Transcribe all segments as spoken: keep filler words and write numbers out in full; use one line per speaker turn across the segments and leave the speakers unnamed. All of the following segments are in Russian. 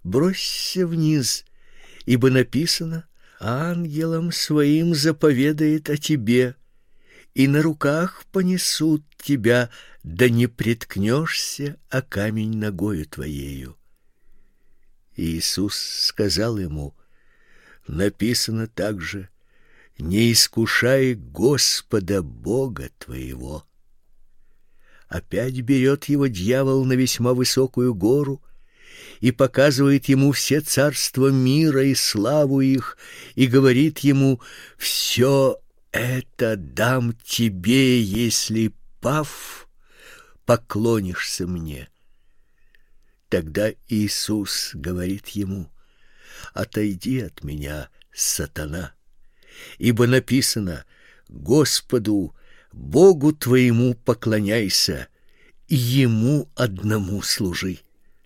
бросься вниз, ибо написано: ангелам своим заповедает о тебе, и на руках понесут тебя, да не приткнешься о камень ногою твоею». Иисус сказал ему: написано также: не искушай Господа Бога твоего. Опять берет его дьявол на весьма высокую гору и показывает ему все царства мира и славу их, и говорит ему: все это дам тебе, если, пав, поклонишься мне. Тогда Иисус говорит ему: отойди от меня, сатана, ибо написано: Господу Богу твоему поклоняйся, и ему одному служи.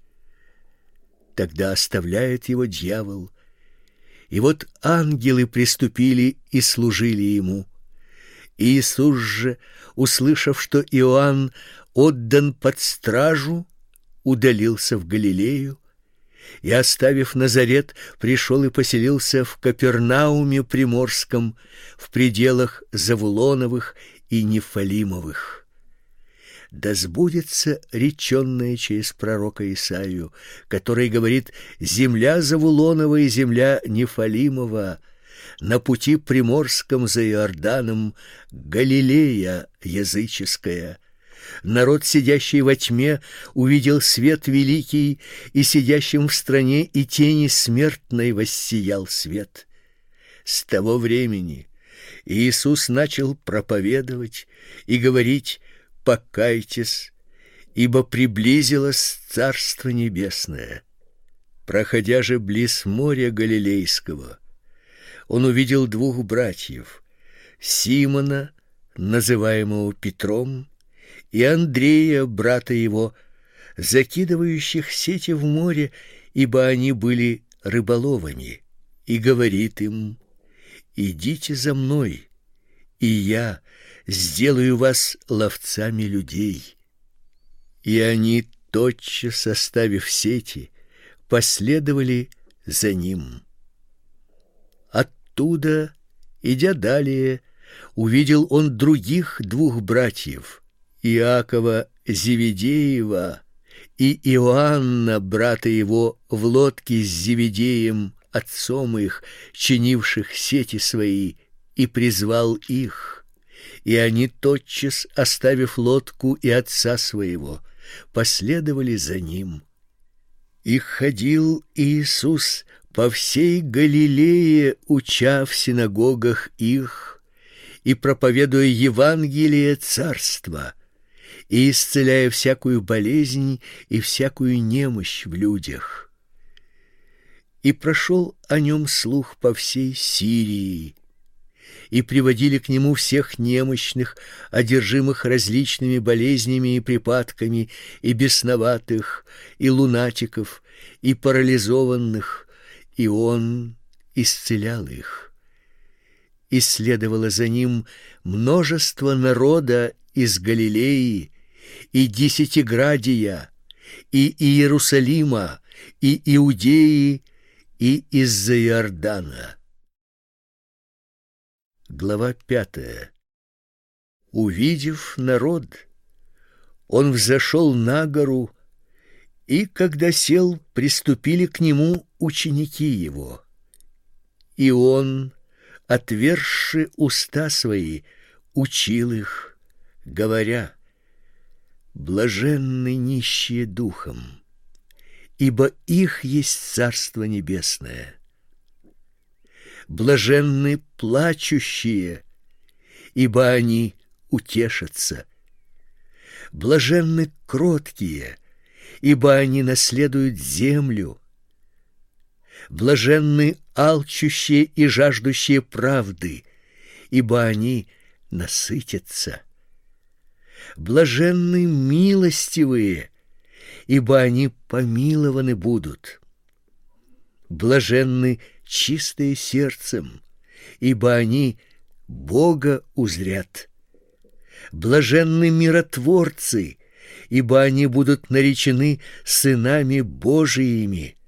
Тогда оставляет его дьявол, и вот ангелы приступили и служили ему. Иисус же, услышав, что Иоанн отдан под стражу, удалился в Галилею, и, оставив Назарет, пришел и поселился в Капернауме Приморском, в пределах Завулоновых и Нефалимовых. Да сбудется реченное через пророка Исаию, который говорит: земля Завулонова и земля Нефалимова, на пути приморском за Иорданом, Галилея языческая. Народ, сидящий во тьме, увидел свет великий, и сидящим в стране и тени смертной воссиял свет. С того времени Иисус начал проповедовать и говорить: покайтесь, ибо приблизилось Царство Небесное. Проходя же близ моря Галилейского, он увидел двух братьев: Симона, называемого Петром, и Андрея, брата его, закидывающих сети в море, ибо они были рыболовами, и говорит им: идите за мной, и я сделаю вас ловцами людей. И они, тотчас оставив сети, последовали за ним. Оттуда, идя далее, увидел он других двух братьев: Иакова Зеведеева и Иоанна, брата его, в лодке с Зеведеем, отцом их, чинивших сети свои, и призвал их. И они, тотчас оставив лодку и отца своего, последовали за ним. И ходил Иисус по всей Галилее, уча в синагогах их и проповедуя Евангелие царства, и исцеляя всякую болезнь и всякую немощь в людях. И прошел о нем слух по всей Сирии, и приводили к нему всех немощных, одержимых различными болезнями и припадками, и бесноватых, и лунатиков, и парализованных, и он исцелял их. И следовало за ним множество народа из Галилеи, и Десятиградия, и Иерусалима, и Иудеи, и из-за Иордана. Глава пятая. Увидев народ, он взошел на гору, и, когда сел, приступили к нему ученики его. И он, отверзши уста свои, учил их, говоря: блаженны нищие духом, ибо их есть Царство Небесное. Блаженны плачущие, ибо они утешатся. Блаженны кроткие, ибо они наследуют землю. Блаженны алчущие и жаждущие правды, ибо они насытятся. Блаженны милостивые, ибо они помилованы будут. Блаженны чистые сердцем, ибо они Бога узрят. Блаженны миротворцы, ибо они будут наречены сынами Божиими.